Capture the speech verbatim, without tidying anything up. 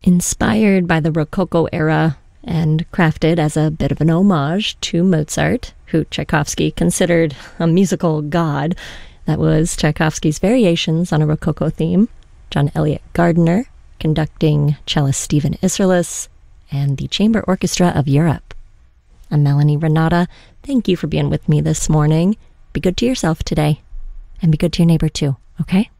Inspired by the Rococo era and crafted as a bit of an homage to Mozart, who Tchaikovsky considered a musical god, that was Tchaikovsky's Variations on a Rococo Theme. John Elliott Gardiner conducting cellist Stephen Isserlis and the Chamber Orchestra of Europe. I'm Melanie Renata. Thank you for being with me this morning. Be good to yourself today, and be good to your neighbor too, okay?